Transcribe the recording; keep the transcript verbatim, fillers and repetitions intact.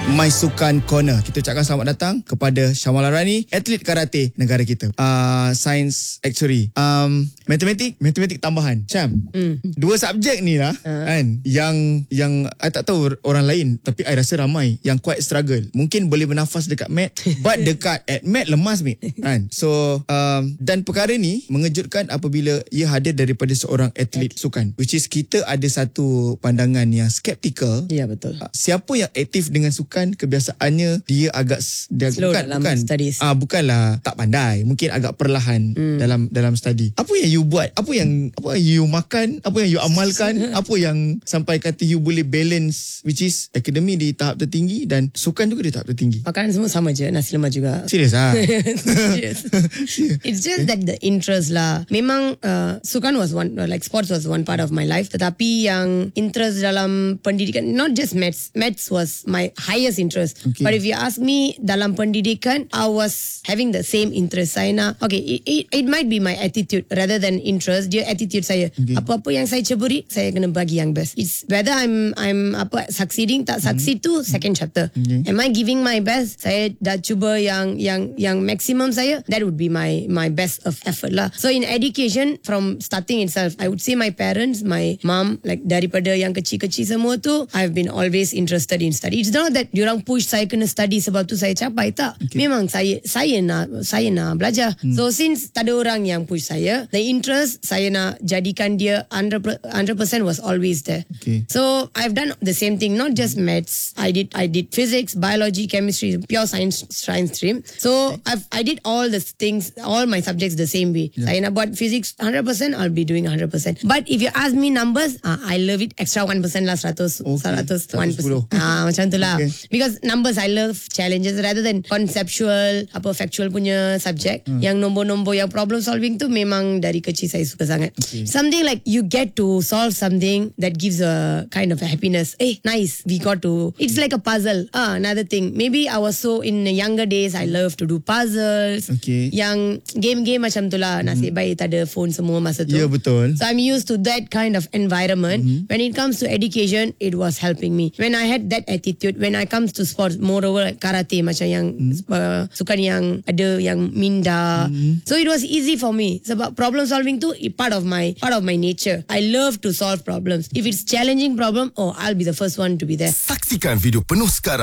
My Sukan Corner. Kita ucapkan selamat datang kepada Syamala Rani, atlet karate negara kita. Uh, Science actuary. Um, matematik, matematik tambahan. Syam, mm. dua subjek ni lah uh. kan, yang yang I tak tahu orang lain, tapi I rasa ramai yang quite struggle. Mungkin boleh bernafas dekat mat, but dekat at mat lemas mate kan. So um, dan perkara ni mengejutkan apabila ia hadir daripada seorang atlet sukan, which is kita ada satu pandangan yang skeptical. Ya, betul. Uh, siapa yang aktif dengan sukan, kebiasaannya dia agak dia slow bukan dalam bukan studies. ah uh, bukanlah tak pandai, mungkin agak perlahan hmm. dalam dalam study. Apa yang you buat? Apa yang apa yang you makan? Apa yang you amalkan? Apa yang sampai kata you boleh balance, which is akademi di tahap tertinggi dan sukan juga di tahap tertinggi? Makanan semua sama je, nasi lemak juga. Serius ah? Serious. It's just that the interest lah. Memang uh, sukan was one, like sports was one part of my life. Tetapi yang interest dalam pendidikan, not just maths. Maths was my highest interest. Okay. But if you ask me, dalam pendidikan, I was having the same interest. Saya nak, okay, it, it, it might be my attitude rather than interest. Dia attitude saya. Okay. Apa-apa yang saya ceburi, saya kena bagi yang best. It's whether I'm I'm apa succeeding tak succeed mm-hmm. tu second chapter. Okay. Am I giving my best? Saya dah cuba yang yang yang maximum saya. That would be my my best of effort lah. So in education, from starting itself, I would say my parents, my mom, like daripada yang kecil-kecil semua tu, I've been always interested in study. It's not that diorang push saya kena study sebab tu saya capai, tak. Okay. Memang saya saya nak saya nak belajar. Hmm. So since tak ada orang yang push saya, the interest saya nak jadikan dia one hundred percent was always there. Okay. So I've done the same thing, not just maths. I did I did physics, biology, chemistry, pure science science stream. So I've I did all the things, all my subjects the same way. Yeah. Saya nak buat physics one hundred percent, I'll be doing one hundred percent. But if you ask me numbers, uh, I love it extra one percent lah, one hundred, okay. one hundred one percent. Ah, macam tu lah. Okay. Because numbers, I love challenges rather than conceptual, apa factual punya subject. Hmm. Yang nombor-nombor, yang problem solving tu memang dari kecil saya suka sangat. Okay. Something like you get to solve something that gives a kind of a happiness. Eh, nice. We got to. It's like a puzzle. Ah, another thing. Maybe I was so in the younger days, I love to do puzzles. Okay. Yang game-game macam tu lah. Hmm. Nasib baik tak ada phone semua masa tu. Ya, yeah, betul. So I'm used to that kind of environment. Mm-hmm. When it comes to education, it was helping me. When I had that attitude, when I comes to sports, moreover like karate, macam yang mm-hmm. uh, sukan yang ada yang minda. Mm-hmm. So it was easy for me. Sebab problem solving tu part of my part of my nature. I love to solve problems. If it's challenging problem, oh, I'll be the first one to be there. Saksikan video penuh sekarang